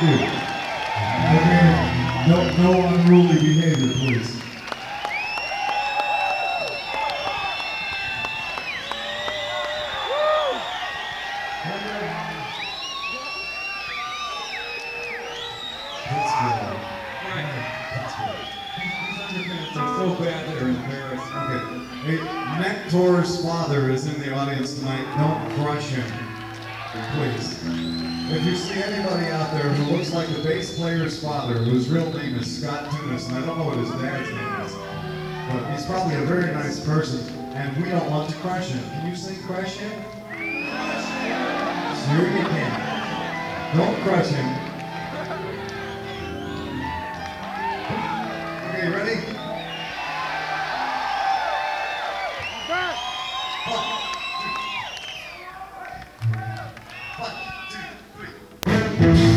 Dude. Okay. No unruly behavior, please. That's good. That's good. These are so bad they're embarrassed. Okay. Hey, Nector's father is in the audience tonight. Don't crush him, please. If you see anybody out there who looks like the bass player's father, whose real name is Scott Tunis, and I don't know what his dad's name is, but he's probably a very nice person, and we don't want to crush him. Can you say crush him? Sure you can. Don't crush him.